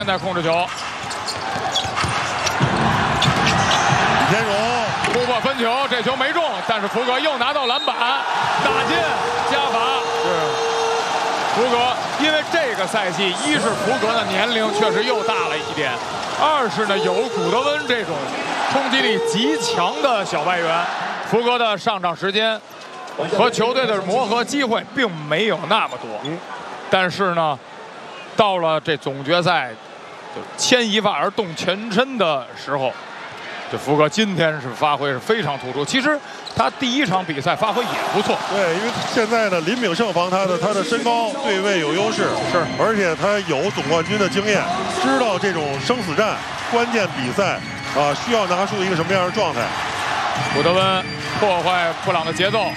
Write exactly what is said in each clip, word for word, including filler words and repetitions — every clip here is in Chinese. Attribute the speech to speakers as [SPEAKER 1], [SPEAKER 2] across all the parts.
[SPEAKER 1] 现在控制球，李天荣突破分球，这球没中，但是福格又拿到篮板，打进加罚。是福格，因为这个赛季，一是福格的年龄确实又大了一点，二是呢有古德温这种冲击力极强的小外援，福格的上场时间和球队的磨合机会并没有那么多。嗯，但是呢，到了这总决赛。 就牵一发而动全身的时候，这福格今天是发挥是非常突出。其实他第一场比赛发挥也不错。
[SPEAKER 2] 对，因为现在呢，林炳胜防他的，他的身高对位有优势，
[SPEAKER 1] 是，
[SPEAKER 2] 而且他有总冠军的经验，知道这种生死战、关键比赛啊，需要拿出一个什么样的状态。
[SPEAKER 1] 古德温破坏布朗的节奏，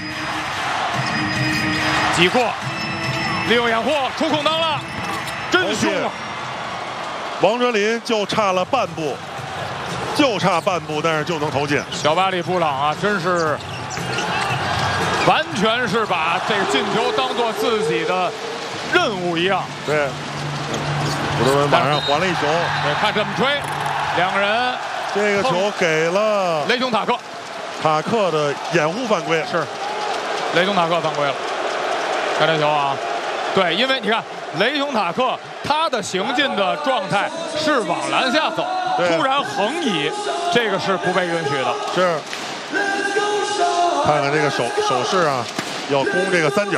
[SPEAKER 1] 挤过，利用掩护出空当了，真凶啊！
[SPEAKER 2] 王哲林就差了半步，就差半步，但是就能投进。
[SPEAKER 1] 小巴里布朗啊，真是完全是把这个进球当做自己的任务一样。
[SPEAKER 2] 对，古德温马上还了一球。
[SPEAKER 1] 对，看这么吹，两个人。
[SPEAKER 2] 这个球给了
[SPEAKER 1] 雷雄塔克，
[SPEAKER 2] 塔克的掩护犯规
[SPEAKER 1] 是，雷雄塔克犯规了。看这球啊，对，因为你看。 雷雄塔克他的行进的状态是往篮下走，突然横移，这个是不被允许的。
[SPEAKER 2] 是，看看这个手手势啊，要攻这个三角。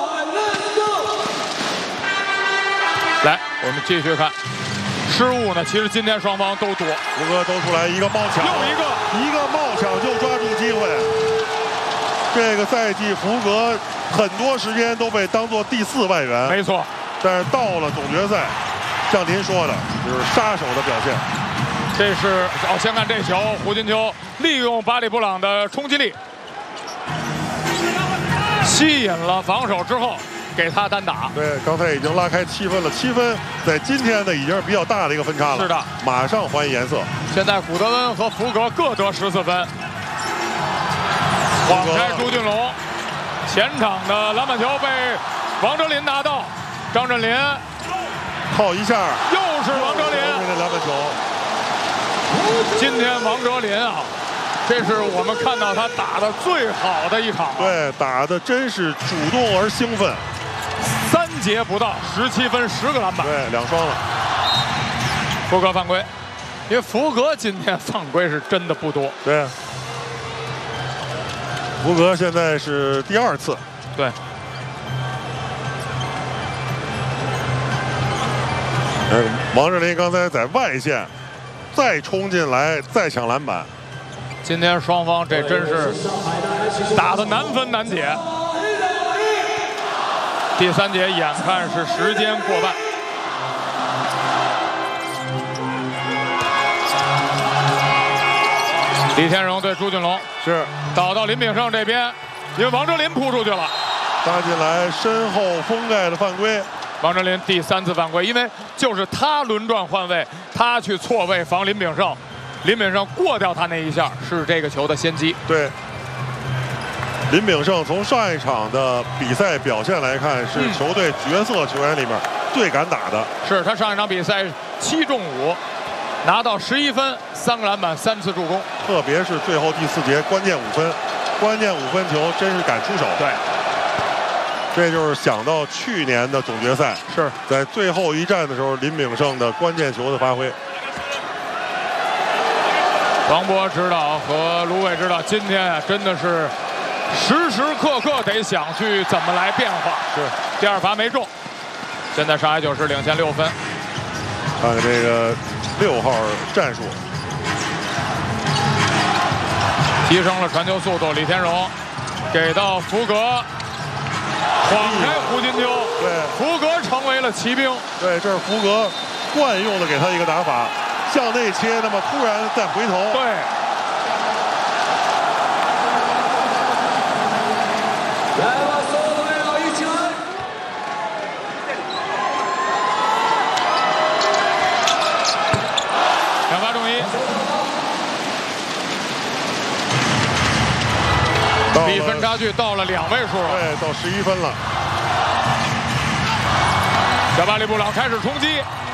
[SPEAKER 1] 来，我们继续看，失误呢，其实今天双方都多。
[SPEAKER 2] 福哥都出来一个冒抢，
[SPEAKER 1] 又一个
[SPEAKER 2] 一个冒抢就抓住机会。这个赛季福格很多时间都被当作第四外援。
[SPEAKER 1] 没错。
[SPEAKER 2] 但是到了总决赛，像您说的，就是杀手的表现。
[SPEAKER 1] 这是哦，先看这球，胡金秋利用巴里布朗的冲击力，吸引了防守之后，给他单打。
[SPEAKER 2] 对，刚才已经拉开七分了，七分在今天呢已经是比较大的一个分差了。
[SPEAKER 1] 是的，
[SPEAKER 2] 马上还颜色。
[SPEAKER 1] 现在古德温和福格各得十四分，晃开朱俊龙，前场的篮板球被王哲林拿到。 张镇麟
[SPEAKER 2] 靠一下，
[SPEAKER 1] 又是王哲林
[SPEAKER 2] 这篮板球。
[SPEAKER 1] 今天王哲林啊，这是我们看到他打的最好的一场、啊。
[SPEAKER 2] 对，打的真是主动而兴奋。
[SPEAKER 1] 三节不到，十七分，十个篮板。
[SPEAKER 2] 对，两双了。
[SPEAKER 1] 福格犯规，因为福格今天犯规是真的不多。
[SPEAKER 2] 对，福格现在是第二次。
[SPEAKER 1] 对。
[SPEAKER 2] 王哲林刚才在外线再冲进来，再抢篮板。
[SPEAKER 1] 今天双方这真是打得难分难解。第三节眼看是时间过半，李天荣对朱俊龙
[SPEAKER 2] 是
[SPEAKER 1] 倒到林炳胜这边，因为王哲林扑出去了，
[SPEAKER 2] 搭进来身后封盖的犯规。
[SPEAKER 1] 王哲林第三次犯规，因为就是他轮转换位，他去错位防林炳胜，林炳胜过掉他那一下，是这个球的先机。
[SPEAKER 2] 对，林炳胜从上一场的比赛表现来看，是球队角色球员里面最敢打的。
[SPEAKER 1] 嗯、是他上一场比赛七中五，拿到十一分，三个篮板，三次助攻。
[SPEAKER 2] 特别是最后第四节关键五分，关键五分球真是敢出手。
[SPEAKER 1] 对。
[SPEAKER 2] 这就是想到去年的总决赛，
[SPEAKER 1] 是
[SPEAKER 2] 在最后一战的时候，林炳胜的关键球的发挥。
[SPEAKER 1] 王博指导和卢伟指导，今天啊真的是时时刻刻得想去怎么来变化。
[SPEAKER 2] 是
[SPEAKER 1] 第二罚没中，现在上海九是领先六分。
[SPEAKER 2] 看看这个六号战术，
[SPEAKER 1] 提升了传球速度。李天荣给到福格。 晃开胡金秋，
[SPEAKER 2] 对，
[SPEAKER 1] 福格成为了骑兵。
[SPEAKER 2] 对，这是福格惯用的给他一个打法，向内切，那么突然再回头。
[SPEAKER 1] 对。
[SPEAKER 3] 来吧，所有的队友一起来。
[SPEAKER 1] 两罚中一。比分差距到了两位数了，
[SPEAKER 2] 对，到十一分了。
[SPEAKER 1] 小巴里布朗开始冲击，